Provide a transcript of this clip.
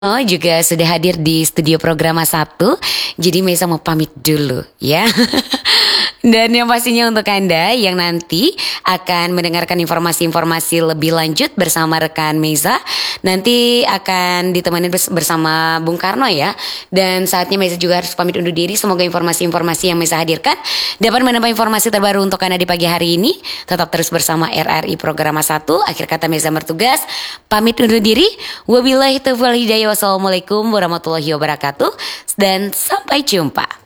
Oh, juga sudah hadir di studio Programa satu. Jadi Mesa mau pamit dulu ya. Dan yang pastinya untuk Anda yang nanti akan mendengarkan informasi-informasi lebih lanjut bersama rekan Mesa, nanti akan ditemani bersama Bung Karno ya. Dan saatnya Mesa juga harus pamit undur diri. Semoga informasi-informasi yang Mesa hadirkan dapat menambah informasi terbaru untuk Anda di pagi hari ini. Tetap terus bersama RRI Programa satu. Akhir kata Mesa bertugas pamit undur diri. Wabillahi taufiq wal hidayah. Wassalamualaikum warahmatullahi wabarakatuh. Dan sampai jumpa.